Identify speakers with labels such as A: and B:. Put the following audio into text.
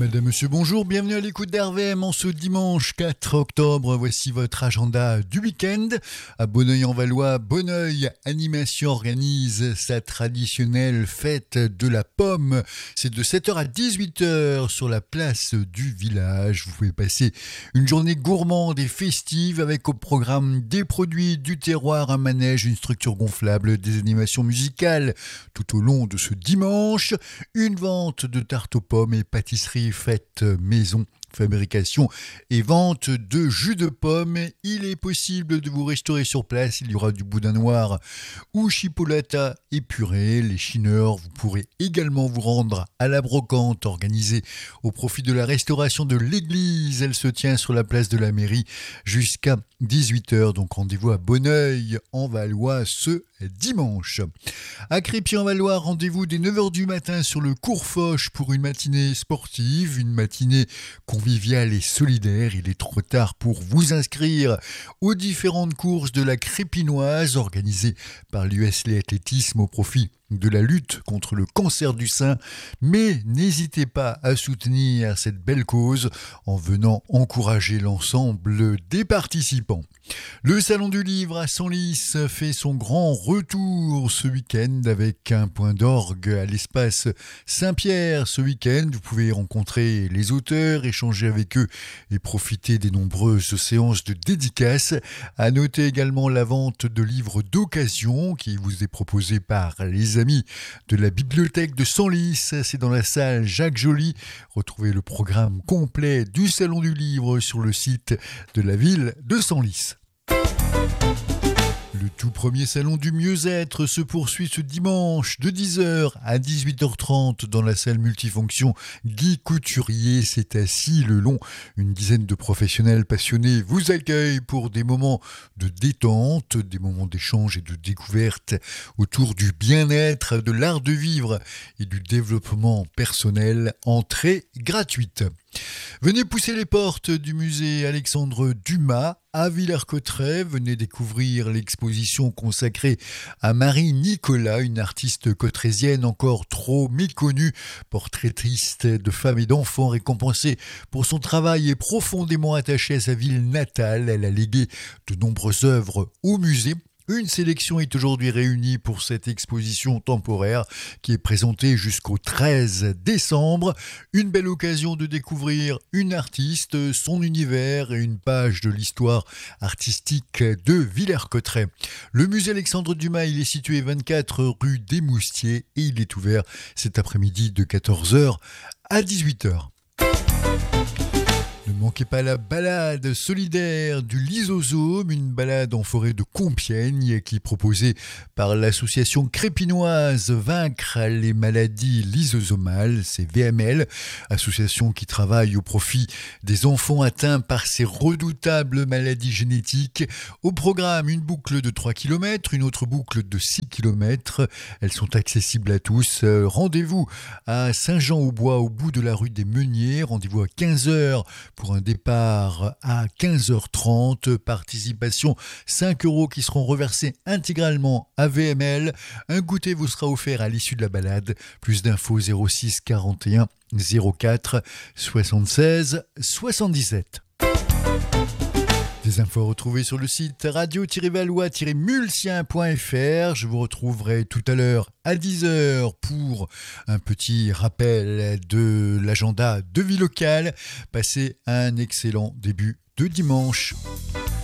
A: Madame, monsieur, bonjour, bienvenue à l'écoute d'RVM en ce dimanche 4 octobre. Voici votre agenda du week-end. À Bonneuil-en-Valois, Bonneuil Animation organise sa traditionnelle fête de la pomme. C'est de 7h à 18h sur la place du village. Vous pouvez passer une journée gourmande et festive avec au programme des produits du terroir, un manège, une structure gonflable, des animations musicales tout au long de ce dimanche, une vente de tartes aux pommes et pâtisseries faites maison, fabrication et vente de jus de pommes. Il est possible de vous restaurer sur place. Il y aura du boudin noir ou chipolata épuré. Les chineurs, vous pourrez également vous rendre à la brocante organisée au profit de la restauration de l'église. Elle se tient sur la place de la mairie jusqu'à 18h. Donc rendez-vous à Bonneuil-en-Valois ce dimanche. À Crépy-en-Valois, rendez-vous dès 9h du matin sur le cours Foch pour une matinée sportive, une matinée conviviale et solidaire. Il est trop tard pour vous inscrire aux différentes courses de la Crépinoise organisées par l'USL Athlétisme au profit de la lutte contre le cancer du sein, mais n'hésitez pas à soutenir cette belle cause en venant encourager l'ensemble des participants. Le Salon du Livre à Senlis fait son grand retour ce week-end avec un point d'orgue à l'espace Saint-Pierre. Ce week-end, vous pouvez rencontrer les auteurs, échanger avec eux et profiter des nombreuses séances de dédicaces. À noter également la vente de livres d'occasion qui vous est proposée par les amis de la bibliothèque de Senlis. C'est dans la salle Jacques Joly. Retrouvez le programme complet du Salon du Livre sur le site de la ville de Senlis. Le tout premier salon du mieux-être se poursuit ce dimanche de 10h à 18h30 dans la salle multifonction Guy Couturier. C'est assis le long. Une dizaine de professionnels passionnés vous accueillent pour des moments de détente, des moments d'échange et de découverte autour du bien-être, de l'art de vivre et du développement personnel. Entrée gratuite. Venez pousser les portes du musée Alexandre Dumas à Villers-Cotterêts. Venez découvrir l'exposition consacrée à Marie Nicolas, une artiste cotrésienne encore trop méconnue, portraitiste de femmes et d'enfants récompensée pour son travail et profondément attachée à sa ville natale. Elle a légué de nombreuses œuvres au musée. Une sélection est aujourd'hui réunie pour cette exposition temporaire qui est présentée jusqu'au 13 décembre. Une belle occasion de découvrir une artiste, son univers et une page de l'histoire artistique de Villers-Cotterêts. Le musée Alexandre Dumas, il est situé 24 rue des Moustiers et il est ouvert cet après-midi de 14h à 18h. Ne manquez pas la balade solidaire du lysosome, une balade en forêt de Compiègne qui est proposée par l'association crépinoise Vaincre les maladies lysosomales, c'est VML, association qui travaille au profit des enfants atteints par ces redoutables maladies génétiques. Au programme, une boucle de 3 km, une autre boucle de 6 km. Elles sont accessibles à tous. Rendez-vous à Saint-Jean-au-Bois, au bout de la rue des Meuniers. Rendez-vous à 15h pour un départ à 15h30. Participation 5 € qui seront reversés intégralement à VML. Un goûter vous sera offert à l'issue de la balade. Plus d'infos 06 41 04 76 77. Des infos retrouvées sur le site radio-valois-mulsien.fr. Je vous retrouverai tout à l'heure à 10h pour un petit rappel de l'agenda de vie locale. Passez un excellent début de dimanche.